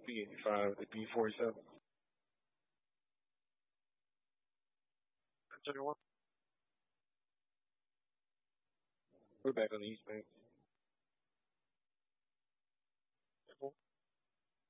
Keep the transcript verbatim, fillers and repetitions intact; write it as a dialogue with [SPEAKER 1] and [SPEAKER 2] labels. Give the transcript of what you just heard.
[SPEAKER 1] P eighty-five, the P forty-seven. That's everyone. We're back on the East Bank.